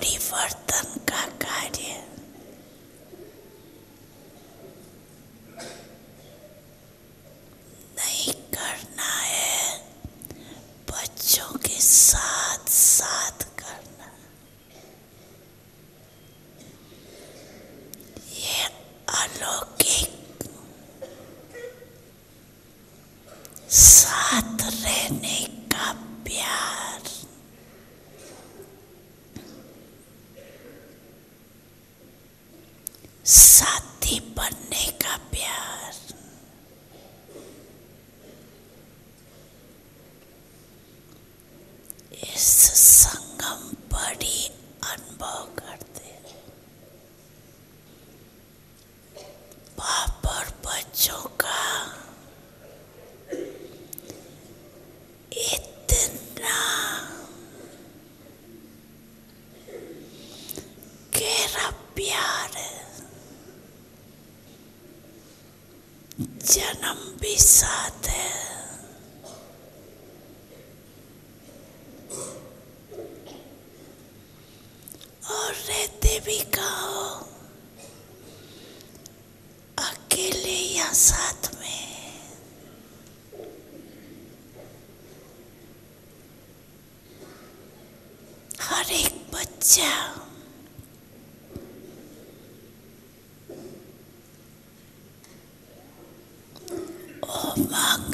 परिवर्तन का कार्य नहीं करना है, बच्चों के साथ साथ करना। ये अलौकिक साथ रहने का प्यार, साथी बनने का प्यार, इस संगम पर ही अनुभव करते हैं। बाप और बच्चों का इतना गहरा प्यार है, जन्म भी साथ है, और रहते भी कहो अकेले या साथ में। हर एक बच्चा उमंग